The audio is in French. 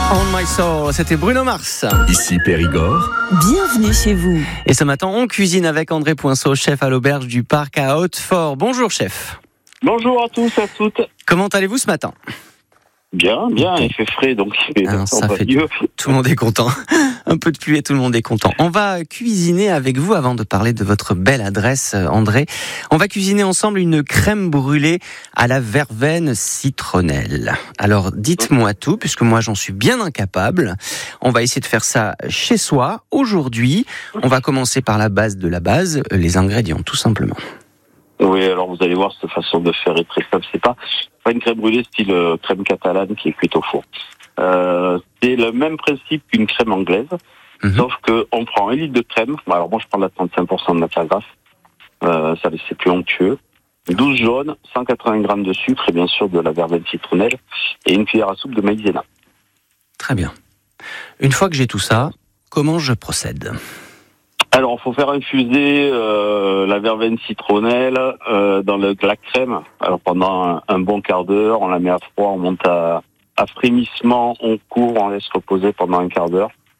On My Soul, c'était Bruno Mars. Ici Périgord. Bienvenue chez vous. Et ce matin, on cuisine avec André Poinceau, chef à l'auberge du Parc à Hautefort. Bonjour chef. Bonjour à tous, à toutes. Comment allez-vous ce matin ? Bien, il fait frais, donc ça fait mieux. Tout le monde est content. Un peu de pluie et tout le monde est content. On va cuisiner avec vous, avant de parler de votre belle adresse, André. On va cuisiner ensemble une crème brûlée à la verveine citronnelle. Alors, dites-moi tout, puisque moi j'en suis bien incapable. On va essayer de faire ça chez soi. Aujourd'hui, on va commencer par la base de la base, les ingrédients, tout simplement. Oui, alors vous allez voir, cette façon de faire est très simple. C'est pas une crème brûlée style crème catalane qui est cuite au four. C'est le même principe qu'une crème anglaise, sauf que on prend 1 litre de crème. Alors moi, je prends la 35% de matière grasse. Ça c'est plus onctueux. 12 jaunes, 180 grammes de sucre et bien sûr de la verveine citronnelle et une cuillère à soupe de maïzena. Très bien. Une fois que j'ai tout ça, comment je procède ? Alors, il faut faire infuser la verveine citronnelle dans la crème. Alors, pendant un bon quart d'heure, on la met à froid, on monte à frémissement, on court, on laisse reposer pendant un quart d'heure.